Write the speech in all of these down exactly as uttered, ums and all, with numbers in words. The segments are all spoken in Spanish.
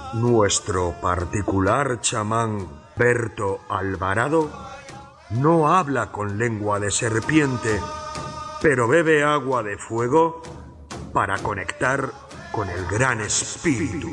Nuestro particular chamán Berto Alvarado no habla con lengua de serpiente, pero bebe agua de fuego para conectar con el gran espíritu.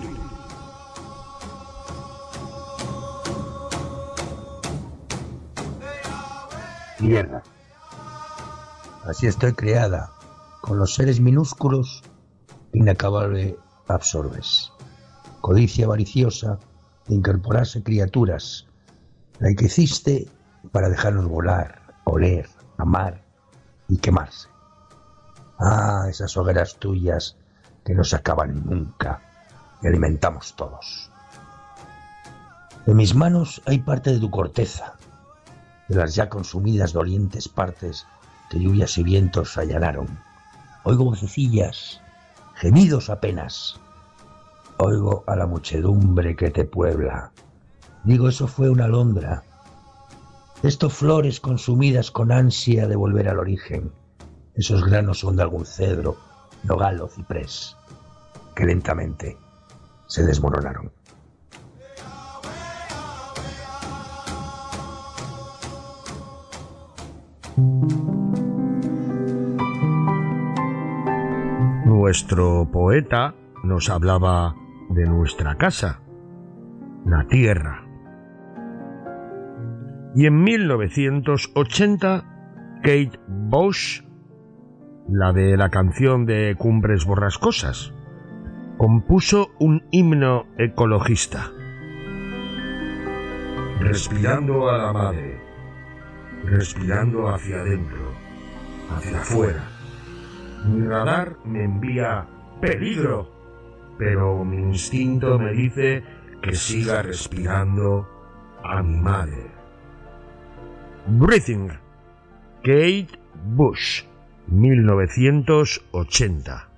Tierra. Así estoy creada, con los seres minúsculos, inacabable absorbes. Codicia avariciosa de incorporarse criaturas, la que hiciste para dejarnos volar, oler, amar y quemarse. Ah, esas hogueras tuyas que no se acaban nunca y alimentamos todos. En mis manos hay parte de tu corteza, de las ya consumidas dolientes partes que lluvias y vientos allanaron. Oigo vocecillas, gemidos apenas. Oigo a la muchedumbre que te puebla. Digo, eso fue una alondra. Esto flores consumidas con ansia de volver al origen. Esos granos son de algún cedro, nogal o ciprés, que lentamente se desmoronaron. Nuestro poeta nos hablaba de nuestra casa, la tierra. Y en mil novecientos ochenta, Kate Bush, la de la canción de Cumbres Borrascosas, compuso un himno ecologista. Respirando a la madre, respirando hacia adentro, hacia afuera. Mi radar me envía peligro, pero mi instinto me dice que siga respirando a mi madre. Breathing, Kate Bush, mil novecientos ochenta.